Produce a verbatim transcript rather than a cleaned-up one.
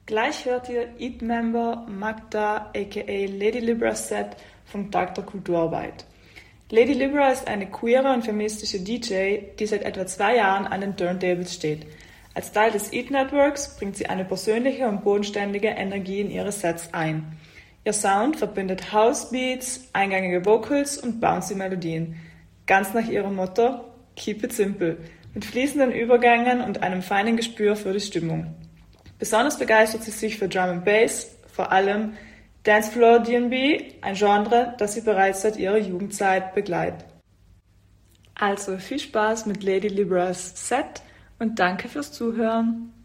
Gleich hört ihr Eat-Member Magda aka Lady Libras Set vom Tag der Kulturarbeit. Lady Libra ist eine queere und feministische D J, die seit etwa zwei Jahren an den Turntables steht. Als Teil des Eat Networks bringt sie eine persönliche und bodenständige Energie in ihre Sets ein. Ihr Sound verbindet Housebeats, eingängige Vocals und bouncy Melodien. Ganz nach ihrem Motto Keep it simple, mit fließenden Übergängen und einem feinen Gespür für die Stimmung. Besonders begeistert sie sich für Drum and Bass, vor allem Dancefloor D and B, ein Genre, das sie bereits seit ihrer Jugendzeit begleitet. Also viel Spaß mit Lady Libras Set und danke fürs Zuhören.